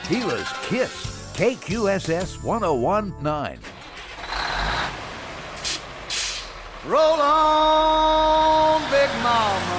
Tila's Kiss, KQSS 1019. Roll on, Big Mama.